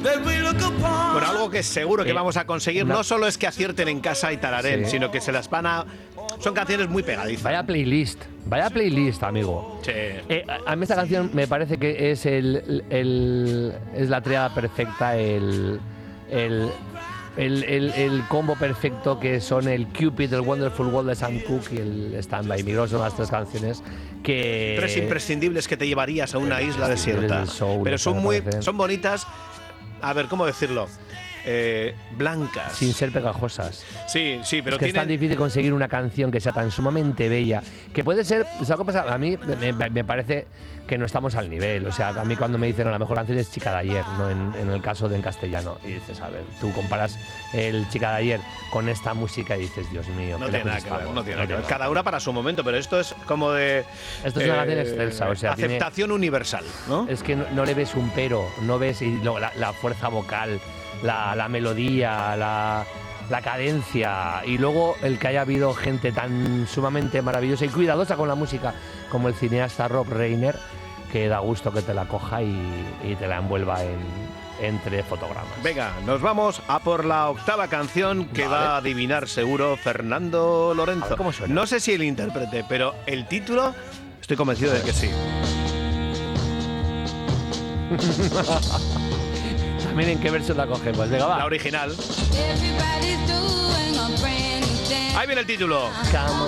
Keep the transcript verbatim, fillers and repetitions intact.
Bueno, algo que seguro que Eh, vamos a conseguir una- no solo es que acierten en casa y tararen, Sí. sino que se las van a... Son canciones muy pegadizas. Vaya playlist, vaya playlist, amigo. Sí. Eh, a, a mí esta canción me parece que es el, el- es la triada perfecta, el, el, el, el- el combo perfecto que son el Cupid, el Wonderful World de Sam Cooke y el Stand By Me. Creo que son las tres canciones que... Tres imprescindibles que te llevarías a una isla desierta. del soul, Pero son me muy, parece. son bonitas. A ver, ¿cómo decirlo? Eh, blancas. Sin ser pegajosas. Sí, sí, pero Es que es tan tienen... difícil conseguir una canción que sea tan sumamente bella, que puede ser, ¿sabes lo que pasa? A mí me, me- me parece que no estamos al nivel. O sea, a mí cuando me dicen, "No, la mejor canción es Chica de Ayer", ¿no? En, en el caso de en castellano. Y dices, a ver, tú comparas el Chica de Ayer con esta música y dices, Dios mío, No ¿qué tiene nada lejos que ver, estamos? no tiene nada que ver. tiene Cada una para su momento, pero esto es como de... eh, Esto es una canción excelsa, o sea, tiene- aceptación universal, ¿no? Es que no, no le ves un pero, no ves y luego la, la fuerza vocal, la, la melodía, la, la cadencia, y luego el que haya habido gente tan sumamente maravillosa y cuidadosa con la música como el cineasta Rob Reiner, que da gusto que te la coja y, y te la envuelva en, entre fotogramas. Venga, nos vamos a por la octava canción que Vale. va a adivinar seguro Fernando A Lorenzo. ver cómo suena. No sé si el intérprete, pero el título estoy convencido de que sí. También en qué versión la cogemos. Venga, va. La original. Everybody's doing a brand new dance. Ahí viene el título. Come